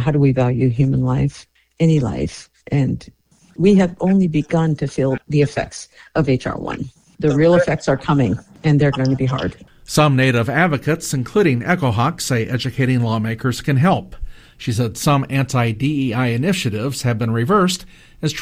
how do we value human life, any life? And we have only begun to feel the effects of H.R. 1. The real effects are coming, and they're going to be hard. Some Native advocates, including Echo Hawk, say educating lawmakers can help. She said some anti-DEI initiatives have been reversed as